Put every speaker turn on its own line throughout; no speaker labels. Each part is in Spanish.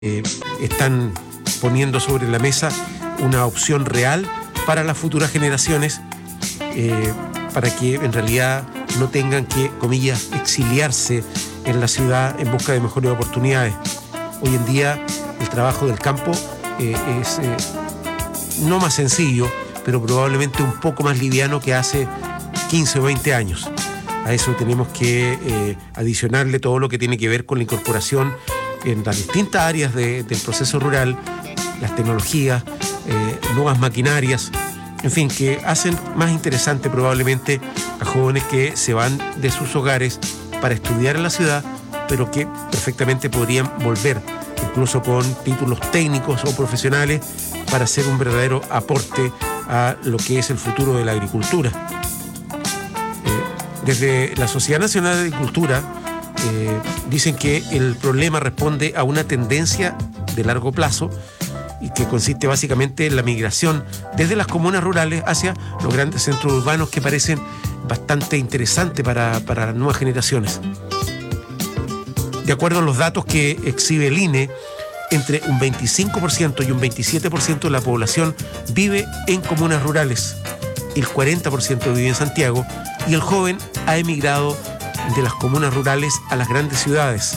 están poniendo sobre la mesa una opción real para las futuras generaciones, para que en realidad no tengan que, comillas, exiliarse en la ciudad en busca de mejores oportunidades. Hoy en día el trabajo del campo es no más sencillo, pero probablemente un poco más liviano que hace 15 o 20 años. A eso tenemos que adicionarle todo lo que tiene que ver con la incorporación en las distintas áreas del proceso rural, las tecnologías, nuevas maquinarias, en fin, que hacen más interesante probablemente a jóvenes que se van de sus hogares para estudiar en la ciudad, pero que perfectamente podrían volver, incluso con títulos técnicos o profesionales, para hacer un verdadero aporte a lo que es el futuro de la agricultura. Desde la Sociedad Nacional de Agricultura dicen que el problema responde a una tendencia de largo plazo y que consiste básicamente en la migración desde las comunas rurales hacia los grandes centros urbanos, que parecen bastante interesantes para las nuevas generaciones. De acuerdo a los datos que exhibe el INE, entre un 25% y un 27% de la población vive en comunas rurales, el 40% vive en Santiago, y el joven ha emigrado de las comunas rurales a las grandes ciudades.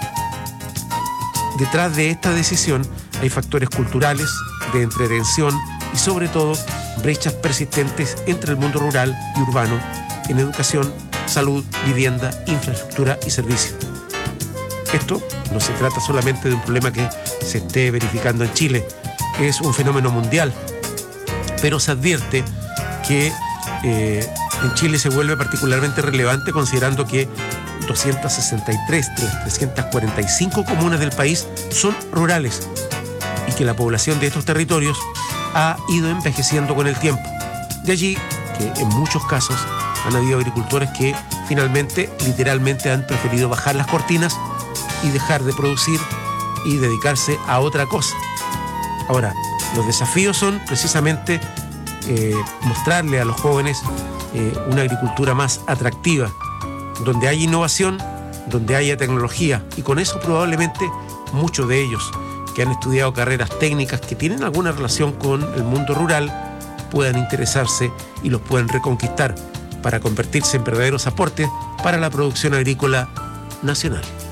Detrás de esta decisión hay factores culturales, de entretención y sobre todo brechas persistentes entre el mundo rural y urbano en educación, salud, vivienda, infraestructura y servicios. Esto no se trata solamente de un problema que se esté verificando en Chile, es un fenómeno mundial, pero se advierte que en Chile se vuelve particularmente relevante considerando que 263 de las 345 comunas del país son rurales y que la población de estos territorios ha ido envejeciendo con el tiempo. De allí que en muchos casos han habido agricultores que finalmente, literalmente, han preferido bajar las cortinas y dejar de producir y dedicarse a otra cosa. Ahora, los desafíos son precisamente mostrarle a los jóvenes una agricultura más atractiva, donde haya innovación, donde haya tecnología, y con eso probablemente muchos de ellos que han estudiado carreras técnicas que tienen alguna relación con el mundo rural puedan interesarse y los puedan reconquistar para convertirse en verdaderos aportes para la producción agrícola nacional.